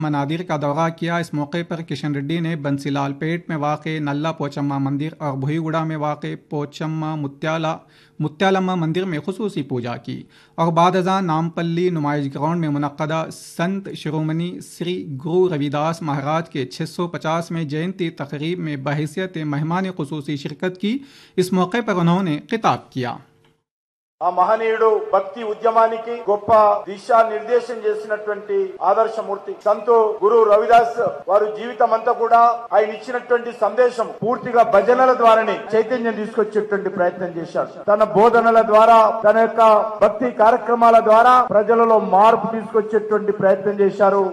منادر کا دورہ کیا۔ اس موقع پر کشن ریڈی نے بنسی لال پیٹ میں واقع نلا پوچمہ مندر اور بھوئی گوڑا میں واقع پوچمہ متیالما مندر میں خصوصی پوجا کی اور بعد ازاں نامپلی نمائش گراؤنڈ میں منعقدہ سنت شرومنی سری گرو روی داس مہاراج کے 650ویں جینتی تقریب میں بحیثیت مہمان خصوصی شرکت کی۔ اس موقع پر انہوں نے خطاب کیا۔ ఆ మహనీయుడు భక్తి ఉద్యమానికి గొప్ప దిశా నిర్దేశం చేసినటువంటి ఆదర్శమూర్తి సంతు గురు రవిదాస్ వారు జీవితం అంతా కూడా ఆయన ఇచ్చినటువంటి సందేశం పూర్తిగా భజనల ద్వారానే చైతన్యం తీసుకొచ్చేటువంటి ప్రయత్నం చేశారు। తన బోధనల ద్వారా తన యొక్క భక్తి కార్యక్రమాల ద్వారా ప్రజలలో మార్పు తీసుకొచ్చేటువంటి ప్రయత్నం చేశారు।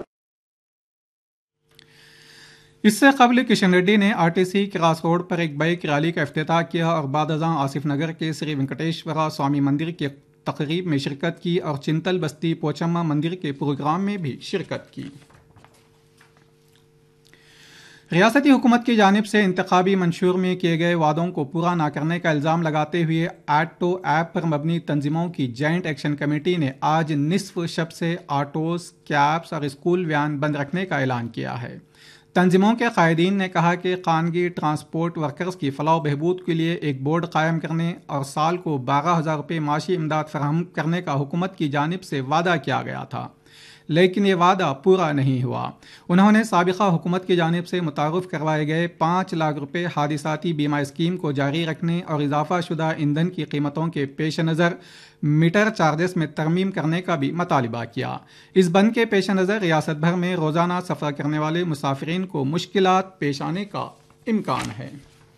اس سے قبل کشن ریڈی نے RTC کراس روڈ پر ایک بائک ریلی کا افتتاح کیا اور بعد ازاں آصف نگر کے سری وینکٹیشورا سوامی مندر کی تقریب میں شرکت کی اور چنتل بستی پوچمہ مندر کے پروگرام میں بھی شرکت کی۔ ریاستی حکومت کی جانب سے انتخابی منشور میں کیے گئے وعدوں کو پورا نہ کرنے کا الزام لگاتے ہوئے آٹو ایپ پر مبنی تنظیموں کی جوائنٹ ایکشن کمیٹی نے آج نصف شب سے آٹوز، کیبس اور اسکول وین بند رکھنے کا اعلان کیا ہے۔ تنظیموں کے قائدین نے کہا کہ خانگی ٹرانسپورٹ ورکرز کی فلاح و بہبود کے لیے ایک بورڈ قائم کرنے اور سال کو 12,000 روپے معاشی امداد فراہم کرنے کا حکومت کی جانب سے وعدہ کیا گیا تھا، لیکن یہ وعدہ پورا نہیں ہوا۔ انہوں نے سابقہ حکومت کی جانب سے متعارف کروائے گئے 5 لاکھ روپے حادثاتی بیمہ اسکیم کو جاری رکھنے اور اضافہ شدہ ایندھن کی قیمتوں کے پیش نظر میٹر چارجز میں ترمیم کرنے کا بھی مطالبہ کیا۔ اس بند کے پیش نظر ریاست بھر میں روزانہ سفر کرنے والے مسافرین کو مشکلات پیش آنے کا امکان ہے۔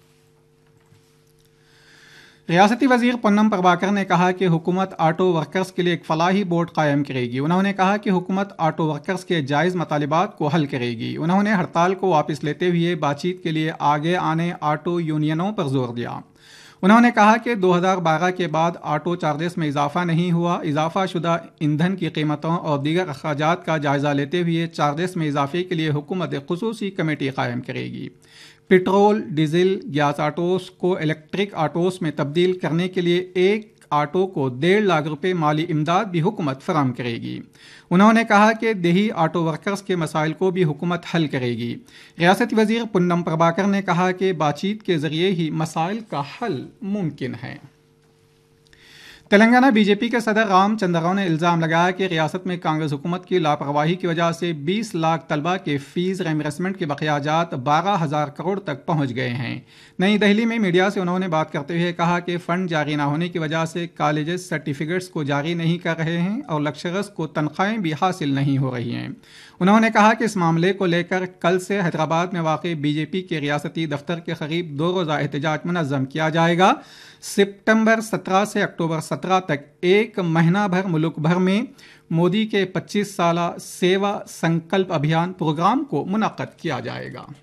ریاستی وزیر پونم پربھاکر نے کہا کہ حکومت آٹو ورکرز کے لیے ایک فلاحی بورڈ قائم کرے گی۔ انہوں نے کہا کہ حکومت آٹو ورکرز کے جائز مطالبات کو حل کرے گی۔ انہوں نے ہڑتال کو واپس لیتے ہوئے بات چیت کے لیے آگے آنے آٹو یونینوں پر زور دیا۔ انہوں نے کہا کہ 2012 کے بعد آٹو چارجز میں اضافہ نہیں ہوا۔ اضافہ شدہ ایندھن کی قیمتوں اور دیگر اخراجات کا جائزہ لیتے ہوئے چارجز میں اضافے کے لیے حکومت ایک خصوصی کمیٹی قائم کرے گی۔ پٹرول، ڈیزل، گیس آٹوز کو الیکٹرک آٹوز میں تبدیل کرنے کے لیے ایک آٹو کو 1.5 لاکھ روپے مالی امداد بھی حکومت فراہم کرے گی۔ انہوں نے کہا کہ دیہی آٹو ورکرز کے مسائل کو بھی حکومت حل کرے گی۔ ریاستی وزیر پونم پربھاکر نے کہا کہ بات چیت کے ذریعے ہی مسائل کا حل ممکن ہے۔ تلنگانہ بی جے پی کے صدر رام چندر راؤ نے الزام لگایا کہ ریاست میں کانگریس حکومت کی لاپرواہی کی وجہ سے 20 لاکھ طلبہ کے فیس ریمبرسمنٹ کے بقیہ جات 12,000 کروڑ تک پہنچ گئے ہیں۔ نئی دہلی میں میڈیا سے انہوں نے بات کرتے ہوئے کہا کہ فنڈ جاری نہ ہونے کی وجہ سے کالجز سرٹیفکیٹس کو جاری نہیں کر رہے ہیں اور لیکچررز کو تنخواہیں بھی حاصل نہیں ہو رہی ہیں۔ انہوں نے کہا کہ اس معاملے کو لے کر کل سے حیدرآباد میں واقع بی جے پی کے ریاستی دفتر کے قریب 2 روزہ احتجاج منظم کیا جائے گا۔ سپتمبر 17 سے اکتوبر 17 تک ایک مہینہ بھر ملک بھر میں مودی کے 25 سالہ سیوا سنکلپ ابھیان پروگرام کو منعقد کیا جائے گا۔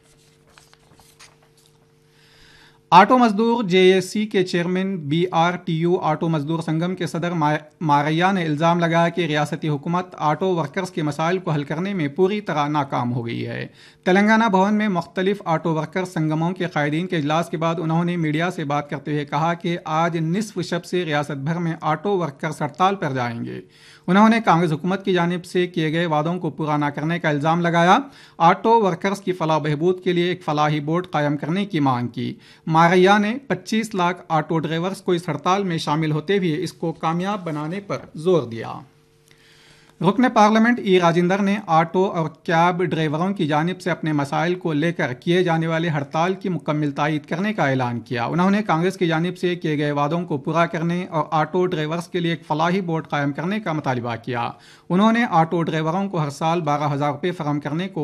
آٹو مزدور JAC کے چیئرمین BRTU آٹو مزدور سنگم کے صدر ماریا نے الزام لگایا کہ ریاستی حکومت آٹو ورکرز کے مسائل کو حل کرنے میں پوری طرح ناکام ہو گئی ہے۔ تلنگانہ بھون میں مختلف آٹو ورکر سنگموں کے قائدین کے اجلاس کے بعد انہوں نے میڈیا سے بات کرتے ہوئے کہا کہ آج نصف شب سے ریاست بھر میں آٹو ورکرز ہڑتال پر جائیں گے۔ انہوں نے کانگریس حکومت کی جانب سے کیے گئے وعدوں کو پورا نہ کرنے کا الزام لگایا۔ آٹو ورکرز کی فلاح و بہبود کے لیے ایک فلاحی بورڈ قائم کرنے کی مانگ کی۔ ماریا نے 25 لاکھ آٹو ڈرائیورز کو اس ہڑتال میں شامل ہوتے ہوئے اس کو کامیاب بنانے پر زور دیا۔ رکن پارلیمنٹ راجندر نے آٹو اور کیب ڈرائیوروں کی جانب سے اپنے مسائل کو لے کر کیے جانے والے ہڑتال کی مکمل تائید کرنے کا اعلان کیا۔ انہوں نے کانگریس کی جانب سے کیے گئے وعدوں کو پورا کرنے اور آٹو ڈرائیورز کے لیے ایک فلاحی بورڈ قائم کرنے کا مطالبہ کیا۔ انہوں نے آٹو ڈرائیوروں کو ہر سال 12,000 روپے فراہم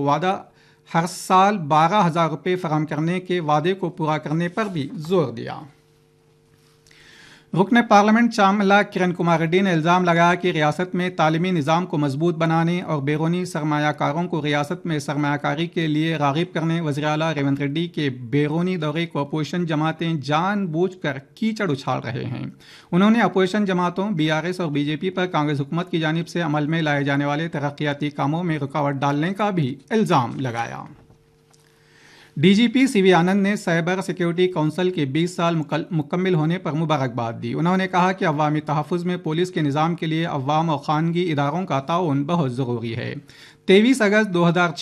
کرنے کے وعدے کو پورا کرنے پر بھی زور دیا۔ رکن پارلیمنٹ چاملا کرن کمار ریڈی نے الزام لگایا کہ ریاست میں تعلیمی نظام کو مضبوط بنانے اور بیرونی سرمایہ کاروں کو ریاست میں سرمایہ کاری کے لیے راغب کرنے وزیر اعلیٰ ریونت ریڈی کے بیرونی دورے کو اپوزیشن جماعتیں جان بوجھ کر کیچڑ اچھال رہے ہیں۔ انہوں نے اپوزیشن جماعتوں BRS اور BJP پر کانگریس حکومت کی جانب سے عمل میں لائے جانے والے ترقیاتی کاموں میں رکاوٹ ڈالنے کا بھی الزام لگایا۔ DGP CV آنند نے سائبر سیکیورٹی کونسل کے 20 سال مکمل ہونے پر مبارکباد دی۔ انہوں نے کہا کہ عوامی تحفظ میں پولیس کے نظام کے لیے عوام اور خانگی اداروں کا تعاون بہت ضروری ہے 23 अगस्त 2006